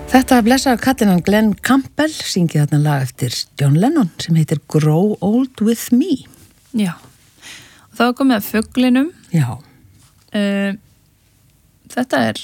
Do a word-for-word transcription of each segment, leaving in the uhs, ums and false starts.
Þetta blessaði kallinan Glenn Campbell syngið þarna lag eftir John Lennon sem heitir Grow Old With Me. Já, og þá er komið að fuglinum. Já. Uh, þetta er,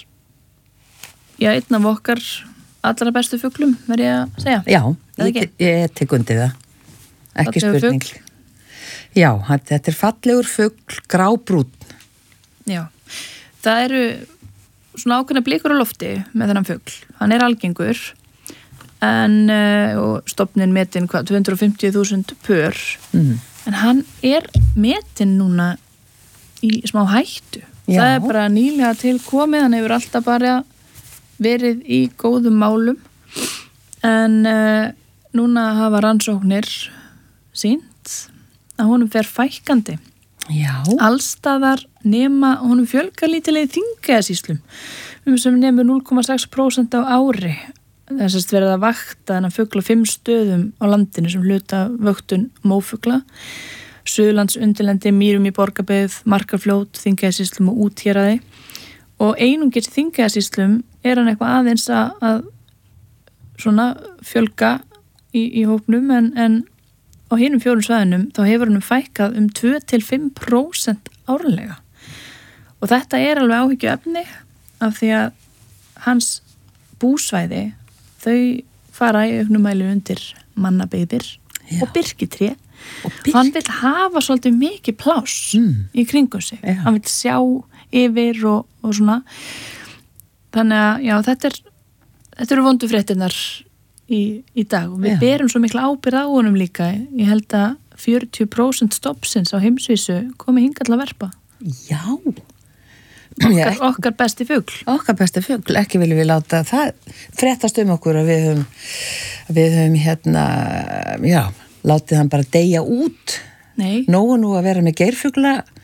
já, einn af okkar allra bestu fuglum, verð ég að segja. Já, ég, ég tek undir það. Ekki Fallegur spurning. fugl. Já, þetta er fallegur fugl, grábrún. Já, það eru svona ákveðna blikur á lofti með þennan fugl. Hann er algengur en uh, og stofnin metin hvað, tvö hundruð og fimmtíu þúsund pör. Mm. En hann er metin núna í smá hættu. Já. Það er bara nýlega til komið, hann hefur alltaf bara verið í góðum málum. En uh, núna hafa rannsóknir sýnt að honum fer fækkandi. Já. Allstaðar nema honum fjölgar lítilegi Þingeyjarsýslum um sem nemur núll komma sex prósent á ári. Þess að verið að vakta þennan fugl á fimm stöðum á landinu sem hluta vöktun mófugla. Suðurlands undirlendi, Mýrum í Borgarbyggð, Markarfljót, Þingeyjarsýslum og Úthéraði. Og einungis Þingeyjarsýslum er hann eitthvað aðeins að, að svona fjölga í, í hópnum en, en á hinum fjórum svæðinum þá hefur hann fækkað um tvö til fimm prósent árlega. Og þetta er alveg áhyggjuefni af því að hans búsvæði þau fara í auknum mæli undir mannabyggðir og birkitré. Og birk... Hann vil hafa svolítið mikið pláss Mm. í kringum sig. Já. Hann vil sjá yfir og, og svona. Þannig að já, þetta er þetta eru vondu fréttirnar í, í dag og við Já. berum svo mikla ábyrgð á honum líka. Ég held að fjörutíu prósent stoppsins á heimsvísu komi hingað til að verpa. Já. Okkar, okkar besti fugl. Okkar besti fugl, ekki viljum við láta það fréttast um okkur að við höfum við höfum hérna já, látið hann bara deyja út. Nei, Nógu nú að vera með geirfugla